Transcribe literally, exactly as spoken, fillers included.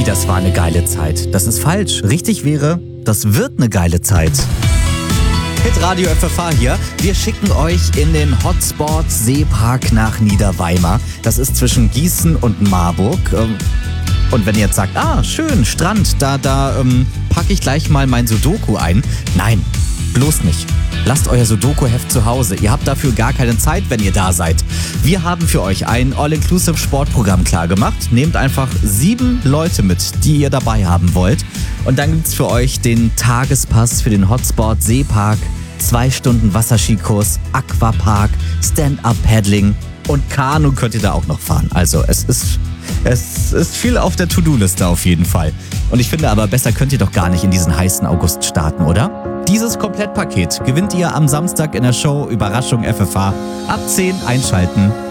das war eine geile Zeit. Das ist falsch. Richtig wäre, das wird eine geile Zeit. Hitradio F F H hier. Wir schicken euch in den Hotspot Seepark nach Niederweimar. Das ist zwischen Gießen und Marburg. Und wenn ihr jetzt sagt, ah, schön, Strand, da, da ähm, packe ich gleich mal mein Sudoku ein. Nein, bloß nicht. Lasst euer Sudoku-Heft zu Hause. Ihr habt dafür gar keine Zeit, wenn ihr da seid. Wir haben für euch ein All-Inclusive-Sportprogramm klargemacht. Nehmt einfach sieben Leute mit, die ihr dabei haben wollt. Und dann gibt's für euch den Tagespass für den Hotspot Seepark, zwei Stunden Wasserskikurs, Aquapark, Stand-Up-Paddling und Kanu könnt ihr da auch noch fahren. Also es ist, es ist viel auf der To-Do-Liste auf jeden Fall. Und ich finde aber, besser könnt ihr doch gar nicht in diesen heißen August starten, oder? Dieses Komplettpaket gewinnt ihr am Samstag in der Show Überraschung F F H. Ab zehn einschalten.